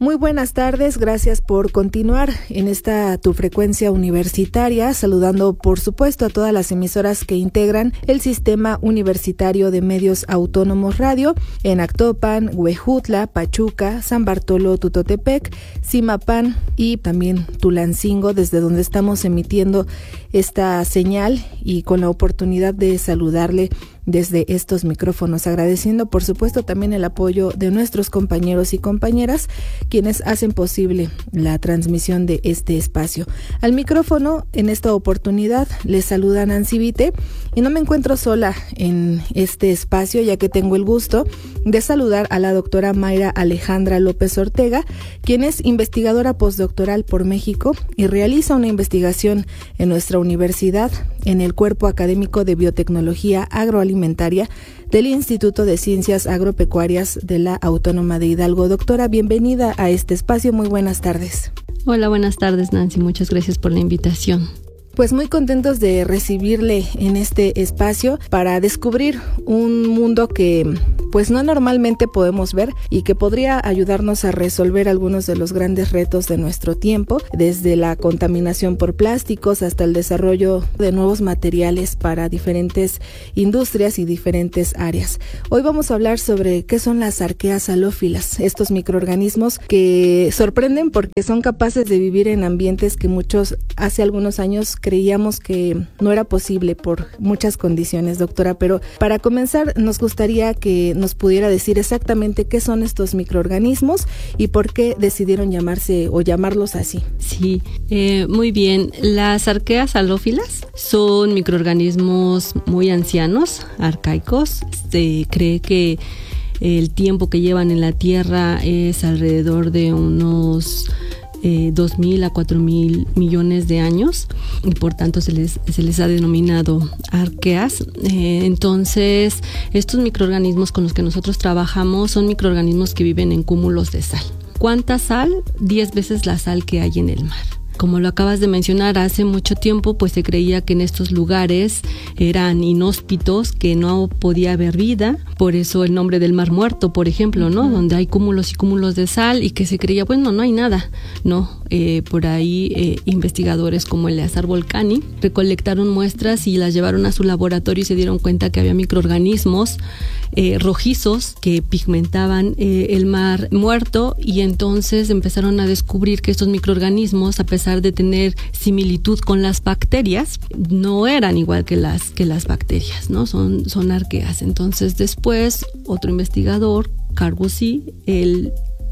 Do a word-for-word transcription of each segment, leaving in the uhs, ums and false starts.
Muy buenas tardes, gracias por continuar en esta tu frecuencia universitaria, saludando por supuesto a todas las emisoras que integran el Sistema Universitario de Medios Autónomos Radio en Actopan, Huejutla, Pachuca, San Bartolo, Tutotepec, Zimapán y también Tulancingo, desde donde estamos emitiendo esta señal y con la oportunidad de saludarle desde estos micrófonos, agradeciendo por supuesto también el apoyo de nuestros compañeros y compañeras quienes hacen posible la transmisión de este espacio. Al micrófono en esta oportunidad les saluda Nancy Vite y no me encuentro sola en este espacio, ya que tengo el gusto de saludar a la doctora Mayra Alejandra López Ortega, quien es investigadora postdoctoral por México y realiza una investigación en nuestra universidad en el Cuerpo Académico de Biotecnología Agroalimentaria del Instituto de Ciencias Agropecuarias de la Autónoma de Hidalgo. Doctora, bienvenida a este espacio. Muy buenas tardes. Hola, buenas tardes, Nancy. Muchas gracias por la invitación. Pues muy contentos de recibirle en este espacio para descubrir un mundo que pues no normalmente podemos ver y que podría ayudarnos a resolver algunos de los grandes retos de nuestro tiempo, desde la contaminación por plásticos hasta el desarrollo de nuevos materiales para diferentes industrias y diferentes áreas. Hoy vamos a hablar sobre qué son las arqueas halófilas, estos microorganismos que sorprenden porque son capaces de vivir en ambientes que muchos hace algunos años creíamos que no era posible por muchas condiciones, doctora, pero para comenzar nos gustaría que nos pudiera decir exactamente qué son estos microorganismos y por qué decidieron llamarse o llamarlos así. Sí, eh, muy bien. Las arqueas halófilas son microorganismos muy ancianos, arcaicos. Se cree que el tiempo que llevan en la Tierra es alrededor de unos Eh, dos mil a cuatro mil millones de años y por tanto se les, se les ha denominado arqueas. Eh, entonces, estos microorganismos con los que nosotros trabajamos son microorganismos que viven en cúmulos de sal. ¿Cuánta sal? Diez veces la sal que hay en el mar. Como lo acabas de mencionar, hace mucho tiempo pues se creía que en estos lugares eran inhóspitos, que no podía haber vida, por eso el nombre del Mar Muerto, por ejemplo, ¿no? Uh-huh. Donde hay cúmulos y cúmulos de sal y que se creía, bueno, no hay nada, ¿no? Eh, por ahí eh, investigadores como Eleazar Volcani recolectaron muestras y las llevaron a su laboratorio y se dieron cuenta que había microorganismos eh, rojizos que pigmentaban eh, el Mar Muerto y entonces empezaron a descubrir que estos microorganismos, a pesar de tener similitud con las bacterias, no eran igual que las que las bacterias, ¿no? Son, son arqueas. Entonces después otro investigador, Carbosi, él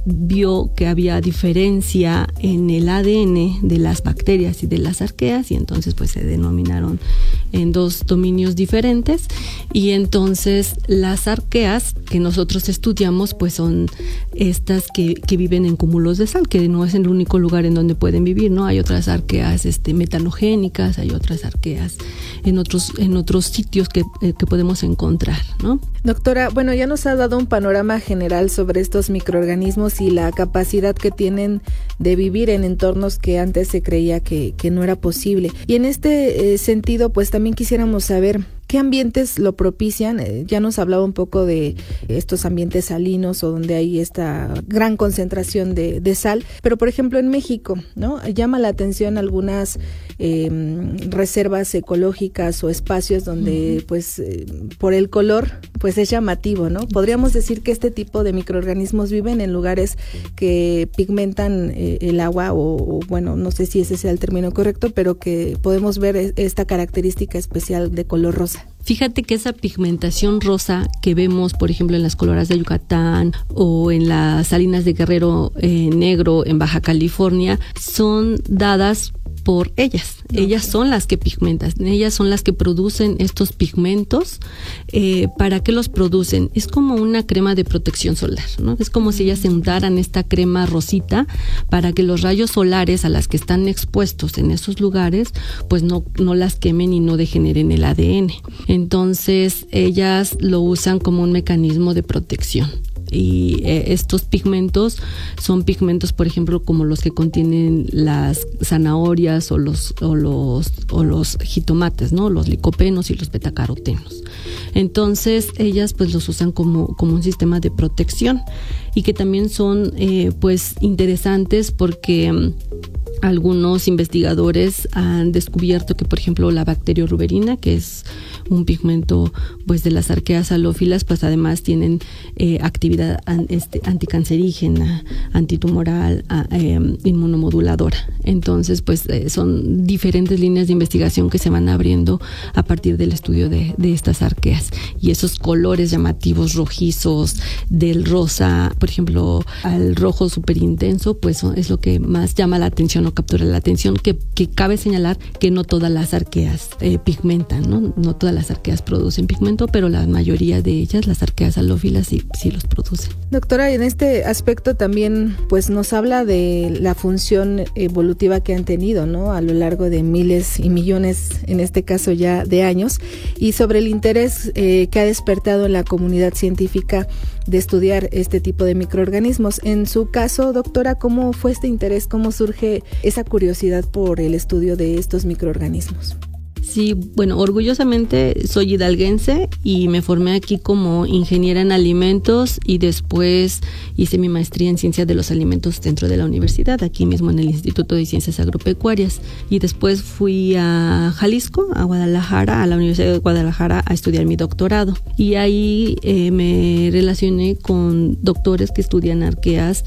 vio que había diferencia en el A D N de las bacterias y de las arqueas y entonces pues se denominaron en dos dominios diferentes y entonces las arqueas que nosotros estudiamos pues son estas que, que viven en cúmulos de sal, que no es el único lugar en donde pueden vivir, ¿no? Hay otras arqueas este, metanogénicas, hay otras arqueas en otros, en otros sitios que, eh, que podemos encontrar, ¿no? Doctora, bueno, ya nos ha dado un panorama general sobre estos microorganismos y la capacidad que tienen de vivir en entornos que antes se creía que, que no era posible. Y en este eh, sentido, pues también quisiéramos saber ¿qué ambientes lo propician? Eh, ya nos hablaba un poco de estos ambientes salinos o donde hay esta gran concentración de, de sal, pero por ejemplo en México, ¿no? Llama la atención algunas eh, reservas ecológicas o espacios donde uh-huh. pues eh, por el color pues es llamativo, ¿no? Podríamos decir que este tipo de microorganismos viven en lugares que pigmentan eh, el agua o, o bueno, no sé si ese sea el término correcto, pero que podemos ver esta característica especial de color rosa. Fíjate que esa pigmentación rosa que vemos, por ejemplo, en las coloradas de Yucatán o en las salinas de Guerrero eh, Negro en Baja California, son dadas por ellas. Okay. Ellas son las que pigmentan, ellas son las que producen estos pigmentos. Eh, ¿Para qué los producen? Es como una crema de protección solar, ¿no? Es como si ellas se untaran esta crema rosita para que los rayos solares a las que están expuestos en esos lugares, pues no, no las quemen y no degeneren el A D N. Entonces, ellas lo usan como un mecanismo de protección. Y eh, estos pigmentos son pigmentos, por ejemplo, como los que contienen las zanahorias o los o los o los jitomates, ¿no? Los licopenos y los betacarotenos. Entonces, ellas pues los usan como como un sistema de protección y que también son eh, pues interesantes porque um, algunos investigadores han descubierto que, por ejemplo, la bacterioruberina, que es un pigmento pues de las arqueas halófilas, pues además tienen eh, actividad an, este, anticancerígena, antitumoral, a, eh, inmunomoduladora. Entonces, pues eh, son diferentes líneas de investigación que se van abriendo a partir del estudio de, de estas arqueas. Y esos colores llamativos rojizos, del rosa, por ejemplo, al rojo súper intenso, pues son, es lo que más llama la atención o captura la atención, que, que cabe señalar que no todas las arqueas eh, pigmentan, ¿no? No todas las arqueas producen pigmento, pero la mayoría de ellas, las arqueas halófilas, sí, sí los producen. Doctora, en este aspecto también pues nos habla de la función evolutiva que han tenido, ¿no? A lo largo de miles y millones, en este caso ya de años, y sobre el interés eh, que ha despertado en la comunidad científica de estudiar este tipo de microorganismos. En su caso, doctora, ¿cómo fue este interés? ¿Cómo surge esa curiosidad por el estudio de estos microorganismos? Sí, bueno, orgullosamente soy hidalguense y me formé aquí como ingeniera en alimentos y después hice mi maestría en ciencia de los alimentos dentro de la universidad, aquí mismo en el Instituto de Ciencias Agropecuarias. Y después fui a Jalisco, a Guadalajara, a la Universidad de Guadalajara a estudiar mi doctorado. Y ahí eh, me relacioné con doctores que estudian arqueas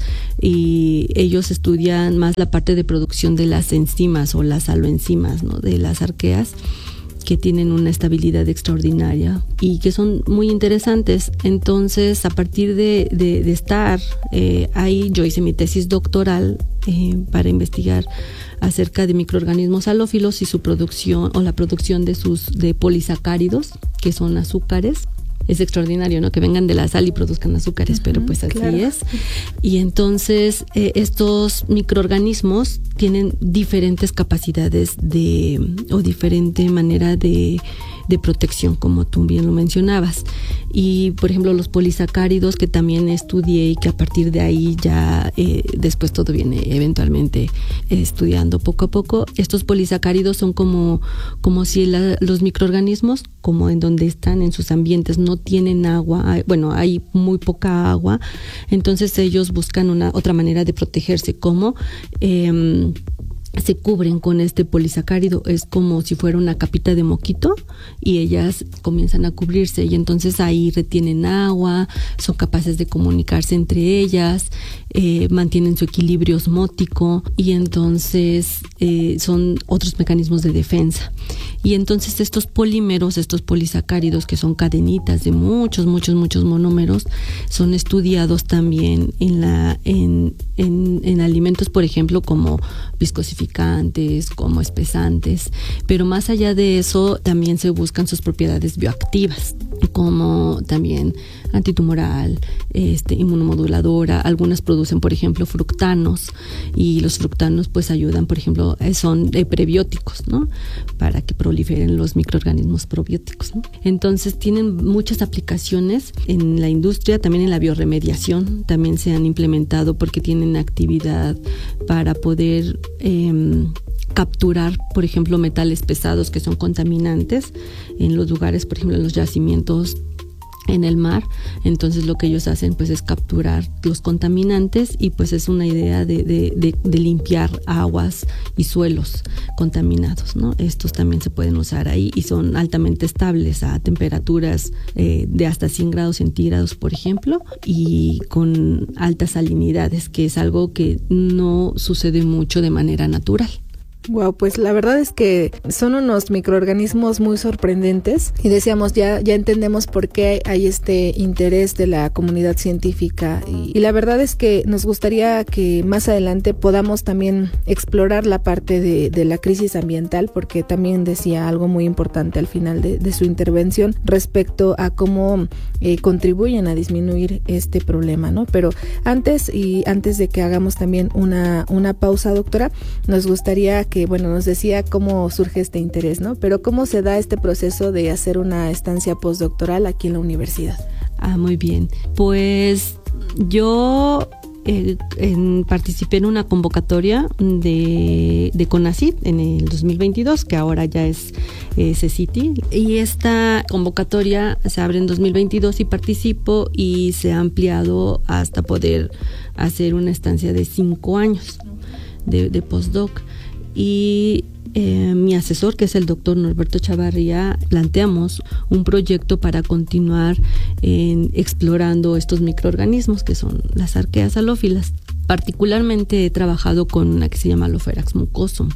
y ellos estudian más la parte de producción de las enzimas o las aloenzimas, ¿no? De las arqueas, que tienen una estabilidad extraordinaria y que son muy interesantes. Entonces, a partir de, de, de estar eh, ahí, yo hice mi tesis doctoral eh, para investigar acerca de microorganismos halófilos y su producción o la producción de sus de polisacáridos, que son azúcares. Es extraordinario, ¿no? Que vengan de la sal y produzcan azúcares, uh-huh, pero pues así claro. es. Y entonces eh, estos microorganismos tienen diferentes capacidades de o diferente manera de, de protección, como tú bien lo mencionabas. Y por ejemplo los polisacáridos, que también estudié y que a partir de ahí ya eh, después todo viene eventualmente eh, estudiando poco a poco. Estos polisacáridos son como, como si la, los microorganismos, como en donde están en sus ambientes, no tienen agua, hay, bueno, hay muy poca agua, entonces ellos buscan una otra manera de protegerse, como eh, se cubren con este polisacárido, es como si fuera una capita de moquito y ellas comienzan a cubrirse y entonces ahí retienen agua, son capaces de comunicarse entre ellas, eh, mantienen su equilibrio osmótico y entonces eh, son otros mecanismos de defensa. Y entonces estos polímeros, estos polisacáridos, que son cadenitas de muchos, muchos, muchos monómeros, son estudiados también en la en, en, en alimentos, por ejemplo, como viscosificantes, como espesantes. Pero más allá de eso, también se buscan sus propiedades bioactivas, como también antitumoral, este, inmunomoduladora. Algunas producen, por ejemplo, fructanos, y los fructanos pues ayudan, por ejemplo, son eh, prebióticos, ¿no? Para que proliferen los microorganismos probióticos, ¿no? Entonces tienen muchas aplicaciones en la industria, también en la bioremediación, también se han implementado porque tienen actividad para poder eh, capturar, por ejemplo, metales pesados que son contaminantes en los lugares, por ejemplo, en los yacimientos en el mar. Entonces lo que ellos hacen pues es capturar los contaminantes y pues es una idea de, de, de, de limpiar aguas y suelos contaminados, ¿no? Estos también se pueden usar ahí y son altamente estables a temperaturas eh, de hasta cien grados centígrados, por ejemplo, y con altas salinidades, que es algo que no sucede mucho de manera natural. Wow, pues la verdad es que son unos microorganismos muy sorprendentes y decíamos, ya ya entendemos por qué hay este interés de la comunidad científica y, y la verdad es que nos gustaría que más adelante podamos también explorar la parte de, de la crisis ambiental, porque también decía algo muy importante al final de, de su intervención respecto a cómo eh, contribuyen a disminuir este problema, ¿no? Pero antes y antes de que hagamos también una, una pausa, doctora, nos gustaría que que, bueno, nos decía cómo surge este interés, ¿no? Pero ¿cómo se da este proceso de hacer una estancia postdoctoral aquí en la universidad? Ah, muy bien. Pues yo eh, en, participé en una convocatoria de, de CONACYT en el dos mil veintidós, que ahora ya es eh, CECITI, y esta convocatoria se abre en dos mil veintidós y participo, y se ha ampliado hasta poder hacer una estancia de cinco años de, de postdoc. Y eh, mi asesor, que es el doctor Norberto Chavarría, planteamos un proyecto para continuar en, explorando estos microorganismos que son las arqueas halófilas. Particularmente he trabajado con una que se llama Halopherax mucosum,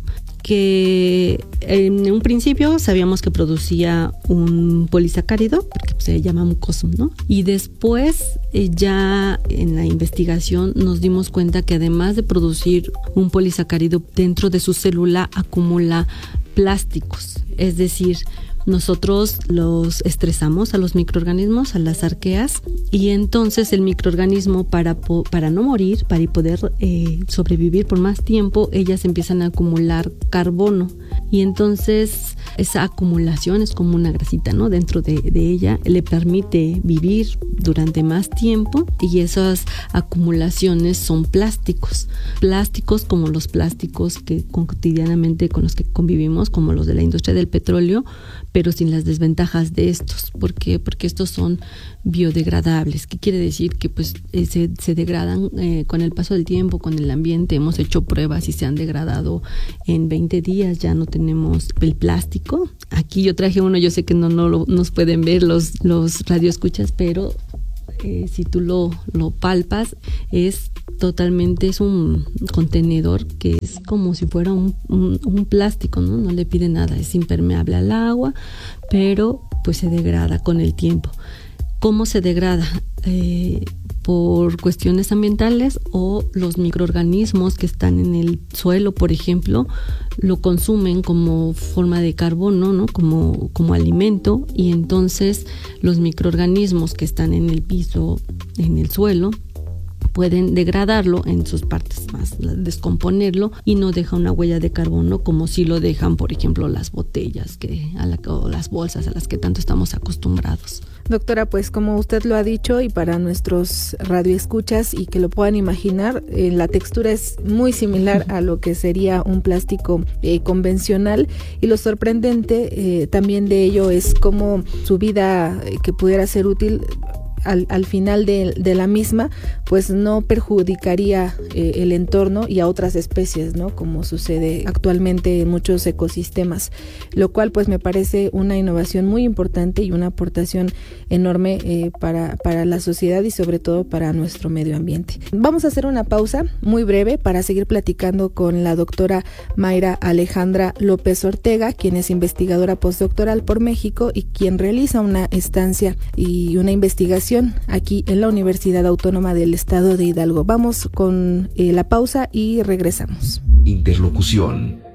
que en un principio sabíamos que producía un polisacárido, porque se llama mucosum, ¿no? Y después eh, ya en la investigación nos dimos cuenta que además de producir un polisacárido, dentro de su célula acumula plásticos, es decir, nosotros los estresamos a los microorganismos, a las arqueas, y entonces el microorganismo, para, para no morir, para poder eh, sobrevivir por más tiempo, ellas empiezan a acumular carbono, y entonces esa acumulación es como una grasita, ¿no? Dentro de, de ella le permite vivir durante más tiempo, y esas acumulaciones son plásticos, plásticos como los plásticos que cotidianamente con los que convivimos, como los de la industria del petróleo, pero sin las desventajas de estos. ¿Por qué? Porque estos son biodegradables. ¿Qué quiere decir? Que pues eh, se, se degradan eh, con el paso del tiempo, con el ambiente. Hemos hecho pruebas y se han degradado en veinte días. Ya no tenemos el plástico. Aquí yo traje uno, yo sé que no, no lo, nos pueden ver los, los radioescuchas, pero eh, si tú lo, lo palpas, es totalmente, es un contenedor que es como si fuera un, un, un plástico, ¿no? No le pide nada, es impermeable al agua, pero pues se degrada con el tiempo. ¿Cómo se degrada? Eh, por cuestiones ambientales, o los microorganismos que están en el suelo, por ejemplo, lo consumen como forma de carbono, ¿no? Como, como alimento, y entonces los microorganismos que están en el piso, en el suelo, pueden degradarlo en sus partes más, descomponerlo, y no deja una huella de carbono como si lo dejan, por ejemplo, las botellas que, a la, o las bolsas a las que tanto estamos acostumbrados. Doctora, pues como usted lo ha dicho, y para nuestros radioescuchas y que lo puedan imaginar, eh, la textura es muy similar a lo que sería un plástico eh, convencional, y lo sorprendente eh, también de ello es cómo su vida eh, que pudiera ser útil Al, al final de, de la misma, pues no perjudicaría eh, el entorno y a otras especies, ¿no? Como sucede actualmente en muchos ecosistemas, lo cual pues me parece una innovación muy importante y una aportación enorme eh, para, para la sociedad y sobre todo para nuestro medio ambiente. Vamos a hacer una pausa muy breve para seguir platicando con la doctora Mayra Alejandra López Ortega, quien es investigadora postdoctoral por México y quien realiza una estancia y una investigación aquí en la Universidad Autónoma del Estado de Hidalgo. Vamos con eh, la pausa y regresamos. Interlocución.